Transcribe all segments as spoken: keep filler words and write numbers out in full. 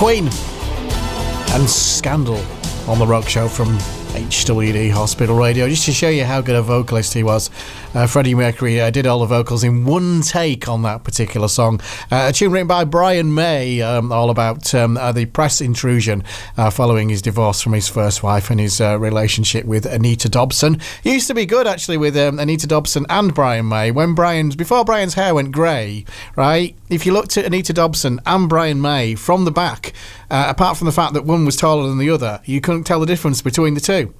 Queen and Scandal on the Rock Show from H W D Hospital Radio, just to show you how good a vocalist he was. Uh, Freddie Mercury uh, did all the vocals in one take on that particular song. Uh, a tune written by Brian May, um, all about um, uh, the press intrusion uh, following his divorce from his first wife and his uh, relationship with Anita Dobson. He used to be good, actually, with um, Anita Dobson and Brian May. When Brian's before Brian's hair went grey, right? If you looked at Anita Dobson and Brian May from the back, uh, apart from the fact that one was taller than the other, you couldn't tell the difference between the two.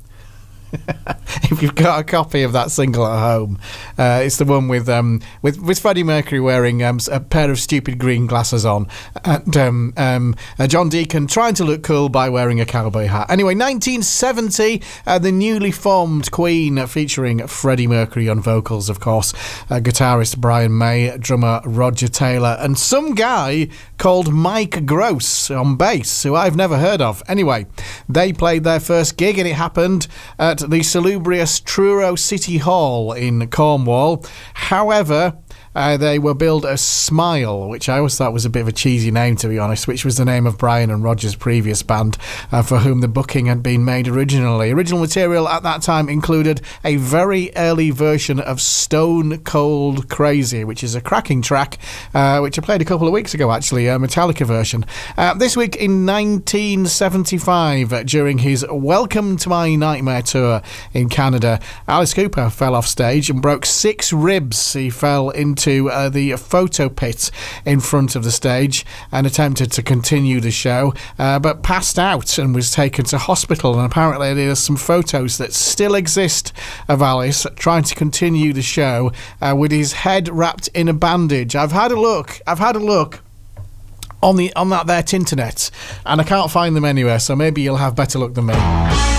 If you've got a copy of that single at home, uh, it's the one with um, with with Freddie Mercury wearing um, a pair of stupid green glasses on, and um, um, uh, John Deacon trying to look cool by wearing a cowboy hat. Anyway, nineteen seventy, uh, the newly formed Queen, featuring Freddie Mercury on vocals, of course, uh, guitarist Brian May, drummer Roger Taylor, and some guy called Mike Gross on bass, who I've never heard of. Anyway, they played their first gig, and it happened at the salubrious Truro City Hall in Cornwall. However, Uh, they were billed as Smile, which I always thought was a bit of a cheesy name, to be honest, which was the name of Brian and Roger's previous band, uh, for whom the booking had been made originally. Original material at that time included a very early version of Stone Cold Crazy, which is a cracking track, uh, which I played a couple of weeks ago, actually, a Metallica version. Uh, this week in nineteen seventy-five, uh, during his Welcome to My Nightmare tour in Canada, Alice Cooper fell off stage and broke six ribs. He fell into to uh, the photo pit in front of the stage and attempted to continue the show, uh, but passed out and was taken to hospital. And apparently there's some photos that still exist of Alice trying to continue the show uh, with his head wrapped in a bandage. I've had a look. I've had a look on the on that there Tinternet, and I can't find them anywhere. So maybe you'll have better luck than me.